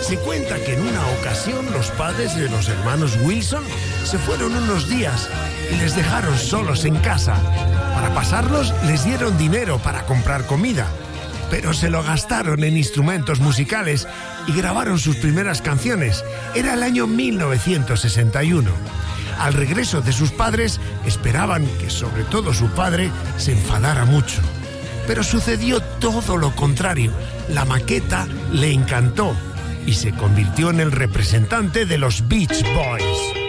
Se cuenta que en una ocasión los padres de los hermanos Wilson se fueron unos días y les dejaron solos en casa. Para pasarlos les dieron dinero para comprar comida, pero se lo gastaron en instrumentos musicales y grabaron sus primeras canciones. Era el año 1961. Al regreso de sus padres, esperaban que sobre todo su padre se enfadara mucho. Pero sucedió todo lo contrario. La maqueta le encantó y se convirtió en el representante de los Beach Boys.